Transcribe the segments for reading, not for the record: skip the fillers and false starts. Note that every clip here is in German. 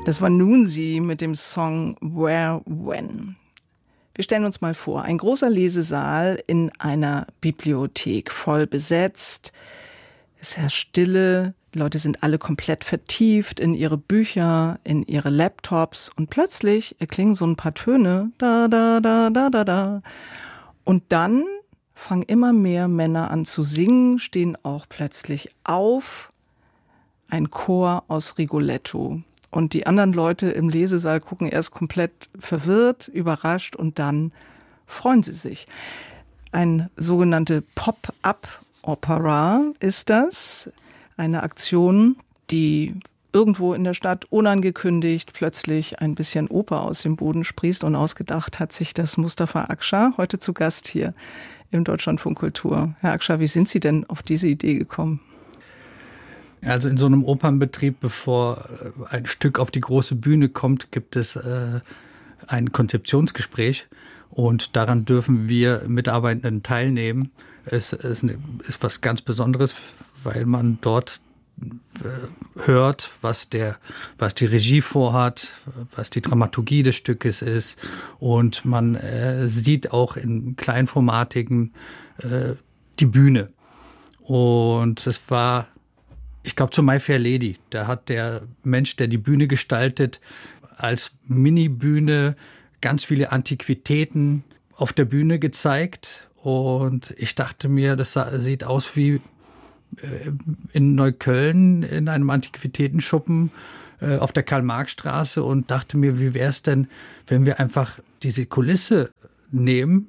Das war Nunzi mit dem Song Where, When. Wir stellen uns mal vor, ein großer Lesesaal in einer Bibliothek, voll besetzt. Es herrscht Stille, die Leute sind alle komplett vertieft in ihre Bücher, in ihre Laptops und plötzlich erklingen so ein paar Töne, da, da, da, da, da, da. Und dann fangen immer mehr Männer an zu singen, stehen auch plötzlich auf. Ein Chor aus Rigoletto. Und die anderen Leute im Lesesaal gucken erst komplett verwirrt, überrascht und dann freuen sie sich. Eine sogenannte Pop-up-Opera ist das. Eine Aktion, die irgendwo in der Stadt unangekündigt plötzlich ein bisschen Oper aus dem Boden sprießt. Und ausgedacht hat sich das Mustafa Akça, heute zu Gast hier im Deutschlandfunk Kultur. Herr Akça, wie sind Sie denn auf diese Idee gekommen? Also in so einem Opernbetrieb, bevor ein Stück auf die große Bühne kommt, gibt es ein Konzeptionsgespräch und daran dürfen wir Mitarbeitenden teilnehmen. Es ist was ganz Besonderes, weil man dort hört, was die Regie vorhat, was die Dramaturgie des Stückes ist und man sieht auch in Kleinformatigen die Bühne. Und es war, ich glaube, zu My Fair Lady. Da hat der Mensch, der die Bühne gestaltet, als Mini-Bühne ganz viele Antiquitäten auf der Bühne gezeigt. Und ich dachte mir, das sieht aus wie in Neukölln in einem Antiquitätenschuppen auf der Karl-Marx-Straße und dachte mir, wie wäre es denn, wenn wir einfach diese Kulisse nehmen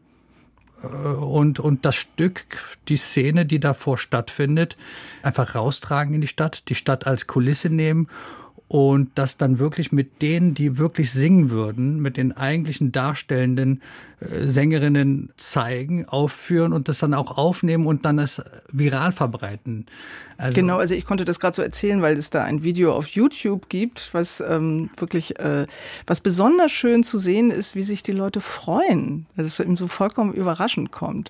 und das Stück, die Szene, die davor stattfindet, einfach raustragen in die Stadt als Kulisse nehmen und das dann wirklich mit denen, die wirklich singen würden, mit den eigentlichen darstellenden Sängerinnen zeigen, aufführen und das dann auch aufnehmen und dann es viral verbreiten. Genau, also ich konnte das gerade so erzählen, weil es da ein Video auf YouTube gibt, was wirklich, was besonders schön zu sehen ist, wie sich die Leute freuen, dass es eben so vollkommen überraschend kommt.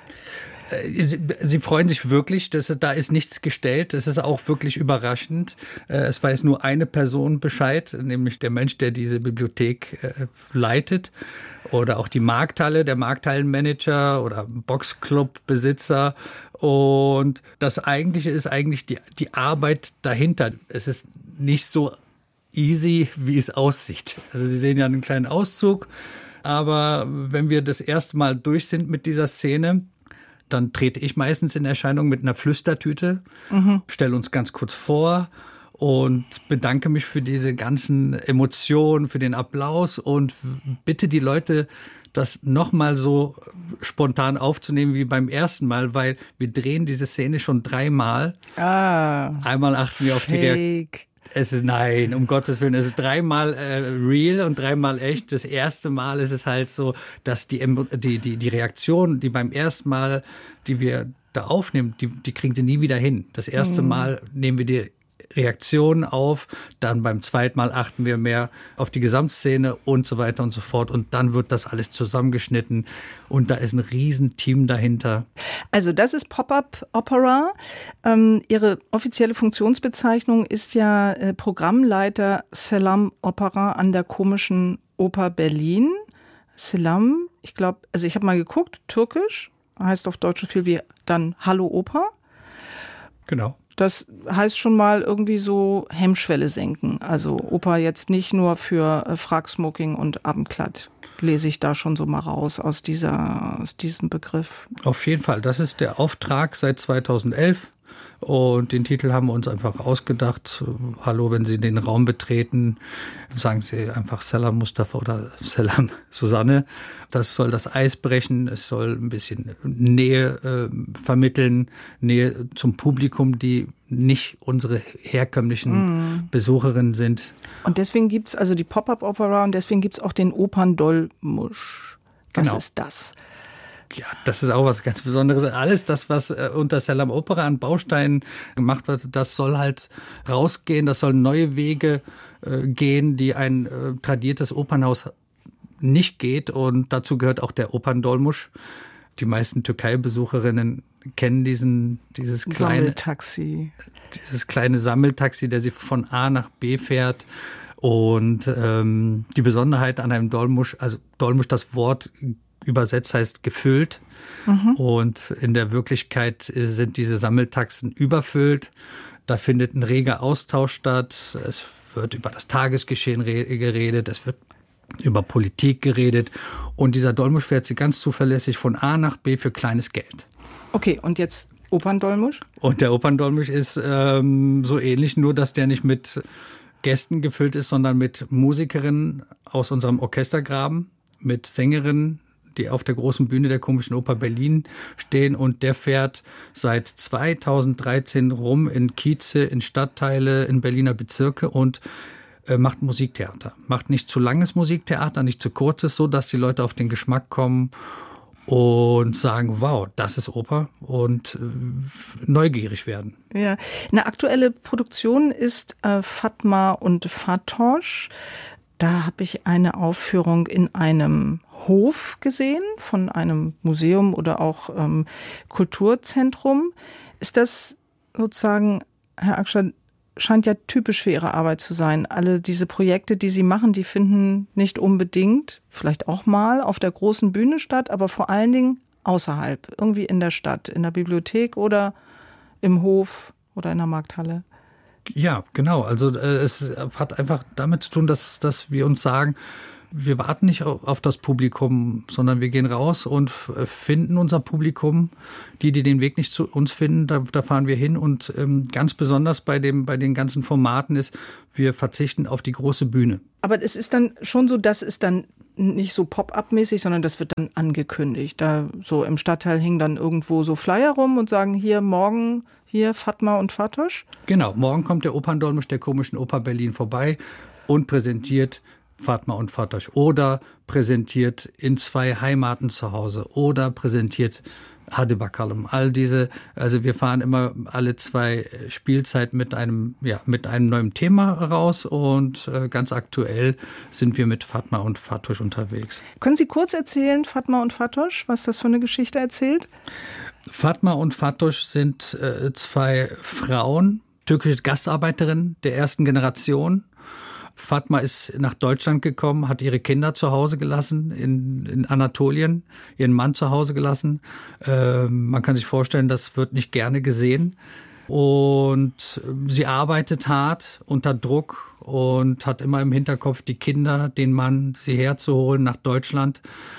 Sie freuen sich wirklich, da ist nichts gestellt, das ist auch wirklich überraschend. Es weiß nur eine Person Bescheid, nämlich der Mensch, der diese Bibliothek leitet oder auch die Markthalle, der Markthallenmanager oder Boxclub-Besitzer. Und das Eigentliche ist eigentlich die Arbeit dahinter. Es ist nicht so easy, wie es aussieht. Also Sie sehen ja einen kleinen Auszug, aber wenn wir das erste Mal durch sind mit dieser Szene, dann trete ich meistens in Erscheinung mit einer Flüstertüte, stelle uns ganz kurz vor und bedanke mich für diese ganzen Emotionen, für den Applaus und bitte die Leute, das nochmal so spontan aufzunehmen wie beim ersten Mal, weil wir drehen diese Szene schon 3-mal. Einmal achten wir auf die Reaktion. Nein, um Gottes Willen, es ist 3-mal real und 3-mal echt. Das erste Mal ist es halt so, dass die Reaktion, die beim ersten Mal, die wir da aufnehmen, die kriegen sie nie wieder hin. Das erste Mal nehmen wir die Reaktionen auf, dann beim zweiten Mal achten wir mehr auf die Gesamtszene und so weiter und so fort und dann wird das alles zusammengeschnitten und da ist ein Riesenteam dahinter. Also das ist Pop-up-Opera. Ihre offizielle Funktionsbezeichnung ist ja Programmleiter Selam Opera an der Komischen Oper Berlin. Selam, ich glaube, also ich habe mal geguckt, türkisch, heißt auf Deutsch so viel wie dann Hallo Oper. Genau. Das heißt schon mal irgendwie so Hemmschwelle senken. Also Oper jetzt nicht nur für Fracksmoking und Abendkleid. Lese ich da schon so mal raus aus diesem Begriff. Auf jeden Fall. Das ist der Auftrag seit 2011. Und den Titel haben wir uns einfach ausgedacht. Hallo, wenn Sie den Raum betreten, sagen Sie einfach Selam Mustafa oder Selam Susanne. Das soll das Eis brechen, es soll ein bisschen Nähe vermitteln, Nähe zum Publikum, die nicht unsere herkömmlichen Besucherinnen sind. Und deswegen gibt es also die Pop-up-Opera und deswegen gibt es auch den Operndolmusch. Was ist das? Ja, das ist auch was ganz Besonderes. Alles das, was unter Selam Opera an Bausteinen gemacht wird, das soll halt rausgehen. Das soll neue Wege gehen, die ein tradiertes Opernhaus nicht geht. Und dazu gehört auch der Operndolmusch. Die meisten Türkei-Besucherinnen kennen dieses Sammeltaxi. Dieses kleine Sammeltaxi, der sie von A nach B fährt. Und die Besonderheit an einem Dolmusch, also Dolmusch, das Wort übersetzt heißt gefüllt. Und in der Wirklichkeit sind diese Sammeltaxen überfüllt. Da findet ein reger Austausch statt. Es wird über das Tagesgeschehen geredet. Es wird über Politik geredet. Und dieser Dolmusch fährt sie ganz zuverlässig von A nach B für kleines Geld. Okay, und jetzt Operndolmusch? Und der Operndolmusch ist so ähnlich, nur dass der nicht mit Gästen gefüllt ist, sondern mit Musikerinnen aus unserem Orchestergraben, mit Sängerinnen, die auf der großen Bühne der Komischen Oper Berlin stehen. Und der fährt seit 2013 rum in Kieze, in Stadtteile, in Berliner Bezirke und macht Musiktheater. Macht nicht zu langes Musiktheater, nicht zu kurzes, so dass die Leute auf den Geschmack kommen und sagen, wow, das ist Oper und neugierig werden. Ja, eine aktuelle Produktion ist Fatma und Fatosch. Da habe ich eine Aufführung in einem Hof gesehen, von einem Museum oder auch Kulturzentrum. Ist das sozusagen, Herr Akscher, scheint ja typisch für Ihre Arbeit zu sein. Alle diese Projekte, die Sie machen, die finden nicht unbedingt, vielleicht auch mal auf der großen Bühne statt, aber vor allen Dingen außerhalb, irgendwie in der Stadt, in der Bibliothek oder im Hof oder in der Markthalle. Ja, genau. Also es hat einfach damit zu tun, dass wir uns sagen, wir warten nicht auf das Publikum, sondern wir gehen raus und finden unser Publikum. Die den Weg nicht zu uns finden, da fahren wir hin. Und ganz besonders bei den ganzen Formaten ist, wir verzichten auf die große Bühne. Aber es ist dann schon so, dass es dann nicht so Pop-up-mäßig, sondern das wird dann angekündigt. Da so im Stadtteil hingen dann irgendwo so Flyer rum und sagen, hier morgen, hier Fatma und Fatosch. Genau, morgen kommt der Operndolmusch der Komischen Oper Berlin vorbei und präsentiert Fatma und Fatosch oder präsentiert in 2 Heimaten zu Hause oder präsentiert Hadi Bakalım. All diese, also wir fahren immer alle 2 Spielzeiten mit einem neuen Thema raus und ganz aktuell sind wir mit Fatma und Fatosch unterwegs. Können Sie kurz erzählen, Fatma und Fatosch, was das für eine Geschichte erzählt? Fatma und Fatosch sind 2 Frauen, türkische Gastarbeiterinnen der ersten Generation. Fatma ist nach Deutschland gekommen, hat ihre Kinder zu Hause gelassen in Anatolien, ihren Mann zu Hause gelassen. Man kann sich vorstellen, das wird nicht gerne gesehen. Und sie arbeitet hart unter Druck und hat immer im Hinterkopf die Kinder, den Mann, sie herzuholen nach Deutschland.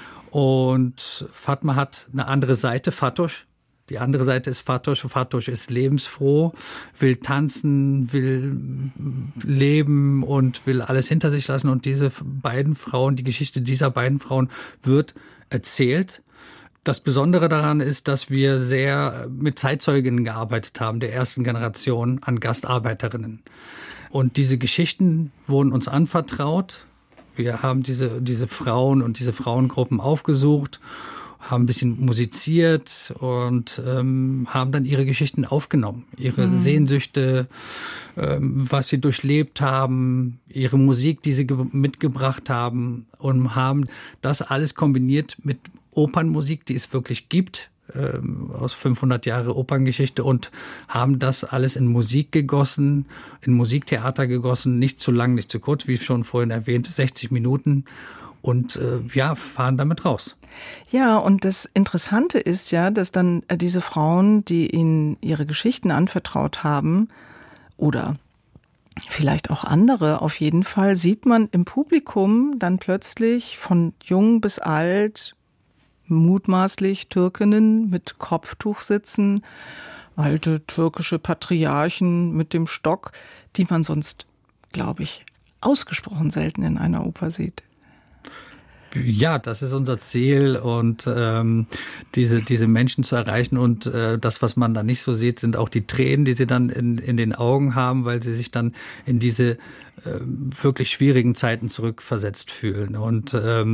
Und Fatma hat eine andere Seite, Fatosch. Die andere Seite ist Fatosch. Fatosch ist lebensfroh, will tanzen, will leben und will alles hinter sich lassen. Und diese beiden Frauen, die Geschichte dieser beiden Frauen wird erzählt. Das Besondere daran ist, dass wir sehr mit Zeitzeuginnen gearbeitet haben, der ersten Generation an Gastarbeiterinnen. Und diese Geschichten wurden uns anvertraut. Wir haben diese Frauen und diese Frauengruppen aufgesucht, haben ein bisschen musiziert und haben dann ihre Geschichten aufgenommen. Ihre Sehnsüchte, was sie durchlebt haben, ihre Musik, die sie mitgebracht haben und haben das alles kombiniert mit Opernmusik, die es wirklich gibt, aus 500 Jahre Operngeschichte und haben das alles in Musik gegossen, in Musiktheater gegossen, nicht zu lang, nicht zu kurz, wie schon vorhin erwähnt, 60 Minuten und fahren damit raus. Ja, und das Interessante ist ja, dass dann diese Frauen, die ihnen ihre Geschichten anvertraut haben, oder vielleicht auch andere, auf jeden Fall sieht man im Publikum dann plötzlich von jung bis alt, mutmaßlich Türkinnen mit Kopftuch sitzen, alte türkische Patriarchen mit dem Stock, die man sonst, glaube ich, ausgesprochen selten in einer Oper sieht. Ja, das ist unser Ziel und diese Menschen zu erreichen und das, was man da nicht so sieht, sind auch die Tränen, die sie dann in den Augen haben, weil sie sich dann in diese wirklich schwierigen Zeiten zurückversetzt fühlen und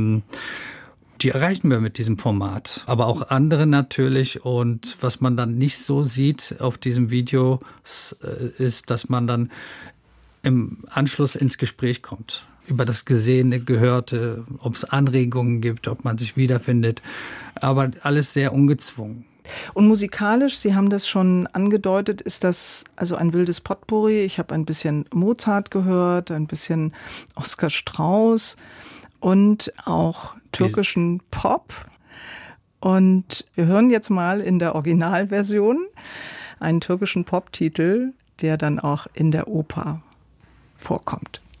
die erreichen wir mit diesem Format, aber auch andere natürlich und was man dann nicht so sieht auf diesem Video ist, dass man dann im Anschluss ins Gespräch kommt. Über das Gesehene, Gehörte, ob es Anregungen gibt, ob man sich wiederfindet. Aber alles sehr ungezwungen. Und musikalisch, Sie haben das schon angedeutet, ist das also ein wildes Potpourri. Ich habe ein bisschen Mozart gehört, ein bisschen Oskar Strauß und auch türkischen Pop. Und wir hören jetzt mal in der Originalversion einen türkischen Poptitel, der dann auch in der Oper vorkommt.